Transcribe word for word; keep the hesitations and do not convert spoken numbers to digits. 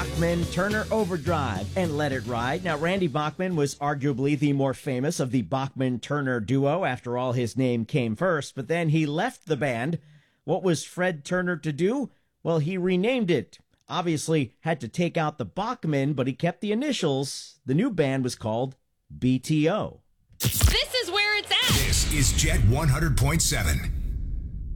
Bachman Turner Overdrive and Let It Ride. Now, Randy Bachman was arguably the more famous of the Bachman Turner duo. After all, his name came first, but then he left the band. What was Fred Turner to do? Well, he renamed it. Obviously had to take out the Bachman, but he kept the initials. The new band was called B T O. This is where it's at. This is Jet one hundred point seven.